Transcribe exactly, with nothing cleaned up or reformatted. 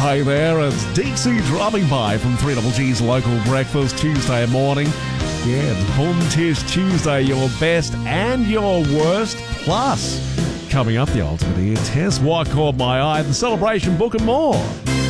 Hey there, it's Dixie dropping by from three G's Local Breakfast Tuesday morning. Yeah, it's Bun Tish Tuesday, your best and your worst. Plus, coming up, the ultimate ear test, what caught my eye, the celebration book and more.